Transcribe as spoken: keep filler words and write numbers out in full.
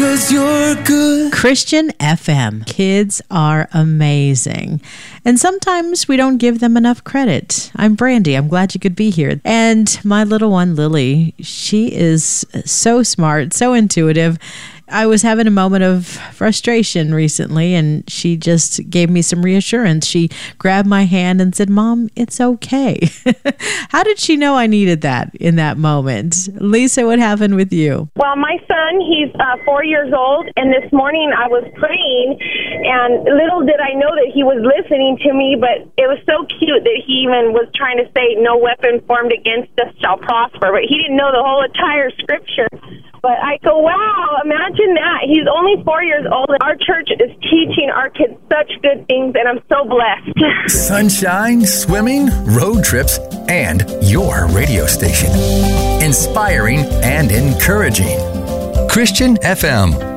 'cause you're good. Christian F M. Kids are amazing. And sometimes we don't give them enough credit. I'm Brandy. I'm glad you could be here. And my little one, Lily, she is so smart, so intuitive. I was having a moment of frustration recently, and she just gave me some reassurance. She grabbed my hand and said, "Mom, it's okay." How did she know I needed that in that moment? Lisa, what happened with you? Well, my son, he's uh, four years old, and this morning I was praying, and little did I know that he was listening to me, but it was so cute that he even was trying to say, "No weapon formed against us shall prosper," but he didn't know the whole entire scripture. But I go, wow, imagine that. He's only four years old. Our church is teaching our kids such good things, and I'm so blessed. Sunshine, swimming, road trips, and your radio station. Inspiring and encouraging. Christian F M.